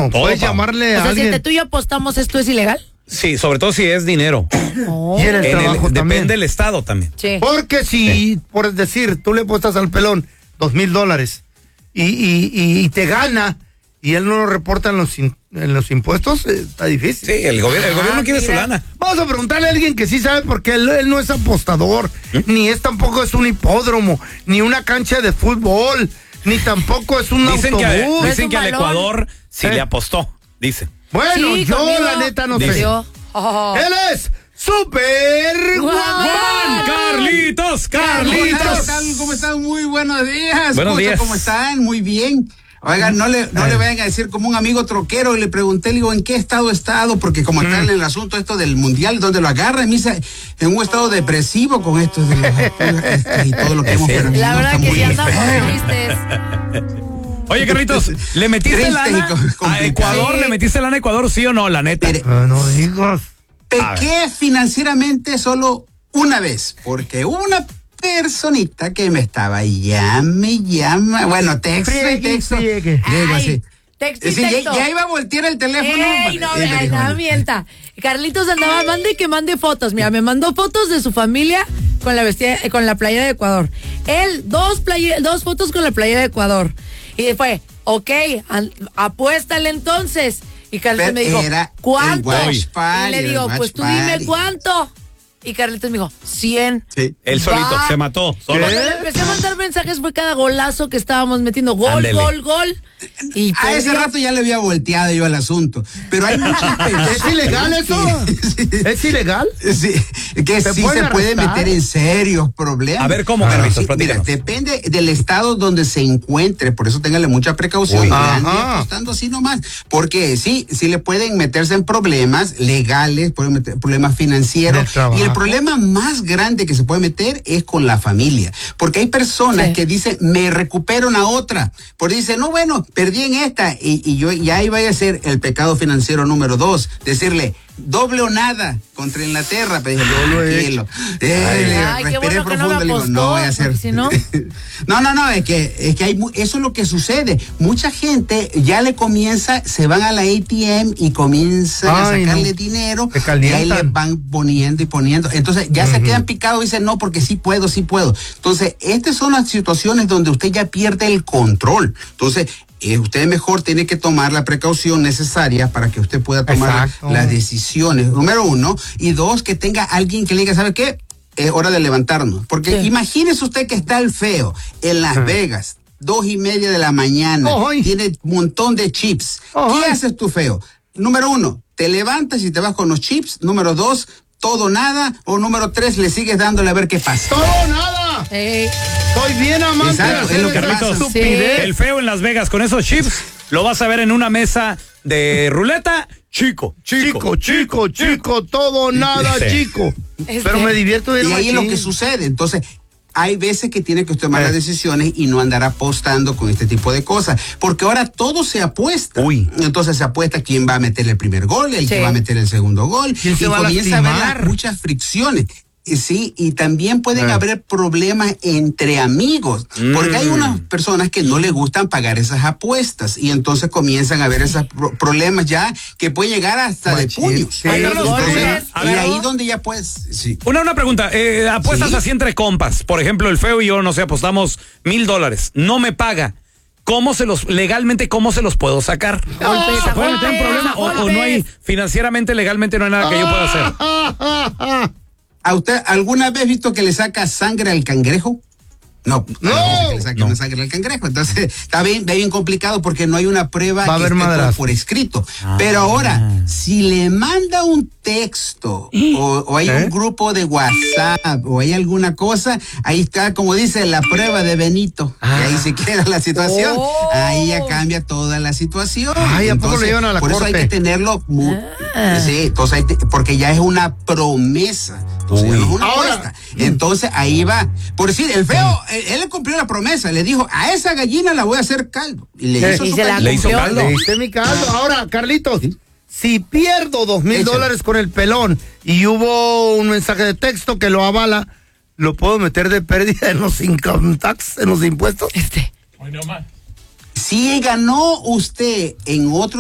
Bueno, puedes llamarle a alguien. Si tú y yo apostamos, ¿esto es ilegal? Sí, sobre todo si es dinero. Y en el trabajo también. Depende del estado también. Sí. Porque si, por decir, tú le apuestas al pelón $2,000 y te gana y él no lo reporta en los impuestos, está difícil. Sí, el gobierno quiere su lana. Vamos a preguntarle a alguien que sí sabe, porque él no es apostador, ni tampoco es un hipódromo, ni una cancha de fútbol, ni tampoco es un autobús. Dicen que al Ecuador sí le apostó, dicen. Bueno, sí, yo conmigo, la neta no sé. Él es Super Juan Carlitos. ¿Cómo están? Muy buenos días. Buenos días. ¿Cómo están? Muy bien. Oigan, no le vayan a decir como un amigo troquero, y le pregunté, le digo, ¿en qué estado ha estado? Porque como está en el asunto esto del mundial, donde lo agarra, me dice, en un estado depresivo con esto de los y todo lo que hemos perdido. La verdad que sí andamos tristes. Oye, Carlitos, ¿le metiste lana a Ecuador? Sí. ¿Le metiste lana a Ecuador, sí o no, la neta? Mire, no digas. pequé financieramente solo una vez, porque una personita que me estaba llame, bueno, texto. Digo así. Texto y Sí, texto. ya iba a voltear el teléfono. ¡Ey, no mienta! Carlitos andaba, mande fotos. Mira, me mandó fotos de su familia con la playera de Ecuador. Él, dos fotos con la playera de Ecuador. Y fue, ok, apuéstale entonces. Y Carlitos me dijo, ¿cuánto? Y le digo, pues tú dime cuánto. Y Carlitos me dijo, 100. Sí, él solito, se mató. Solo. Cuando le empecé a mandar mensajes fue cada golazo que estábamos metiendo. Gol, Ándele. gol. Y a ese rato ya le había volteado yo al asunto. Pero hay muchas personas. ¿Es ilegal eso? ¿Es ilegal? Sí, que sí se puede meter en serios problemas. A ver, ¿cómo, Carlitos? Mira, depende del estado donde se encuentre, por eso téngale mucha precaución. No ande apostando así nomás, porque sí le pueden meterse en problemas legales, pueden meter problemas financieros, y el problema más grande que se puede meter es con la familia, porque hay personas que dicen, me recupero una otra, porque dicen, no, bueno, perdí en esta, y yo ya ahí vaya a ser el pecado financiero número 2, decirle, doble o nada contra Inglaterra, pero dije, tranquilo. Respiré profundo, le digo, no voy a hacer. Si no, no, es que eso es lo que sucede. Mucha gente ya le comienza, se van a la ATM y comienzan a sacarle dinero, y ahí le van poniendo. Entonces ya se quedan picados y dicen, no, porque sí puedo. Entonces, estas son las situaciones donde usted ya pierde el control. Entonces, usted mejor tiene que tomar la precaución necesaria para que usted pueda tomar las decisiones, número 1, y 2, que tenga alguien que le diga, ¿sabe qué? Es hora de levantarnos, porque imagínese usted que está el feo en Las Vegas, 2:30 de la mañana, tiene un montón de chips. ¿Qué haces tú, feo? Número 1, te levantas y te vas con los chips. Número 2, todo nada. O número 3, le sigues dándole a ver qué pasa. ¡Todo nada! Soy bien amante. Exacto, es lo que pasa. El feo en Las Vegas con esos chips lo vas a ver en una mesa de ruleta. Chico, todo nada, chico. Pero me divierto bien. Y ahí es lo que sucede. Entonces, hay veces que tiene que tomar las decisiones y no andar apostando con este tipo de cosas, porque ahora todo se apuesta. Entonces se apuesta quién va a meter el primer gol, el que va a meter el segundo gol, y comienza a haber muchas fricciones. Sí, y también pueden haber problemas entre amigos, porque hay unas personas que no les gustan pagar esas apuestas, y entonces comienzan a haber esos problemas ya que pueden llegar hasta de puños. Y ahí donde ya puedes. Una pregunta, apuestas así entre compas, por ejemplo, el feo y yo, no sé, apostamos $1,000, no me paga. Legalmente, cómo se los puedo sacar? ¿Se puede meter en problema o no hay, financieramente, legalmente no hay nada que yo pueda hacer? ¿A usted alguna vez visto que le saca sangre al cangrejo? No. Que le saque una sangre al cangrejo. Entonces, está bien complicado porque no hay una prueba que esté por escrito. Pero ahora, si le manda un texto o hay un grupo de WhatsApp o hay alguna cosa, ahí está, como dice, la prueba de Benito. Y ahí se queda la situación. Ahí ya cambia toda la situación. Entonces, le llevan a la por corte. eso hay que tenerlo sí, entonces porque ya es una promesa. Entonces, ya no es una apuesta. Entonces, ahí va. Por decir, el feo, él le cumplió la promesa, le dijo, a esa gallina la voy a hacer caldo. Y le hizo su caldo. Le hizo caldo. Le hice mi caldo. Ahora, Carlitos, si pierdo $2,000 con el pelón y hubo un mensaje de texto que lo avala, ¿lo puedo meter de pérdida en los income tax, en los impuestos? Si ganó usted en otro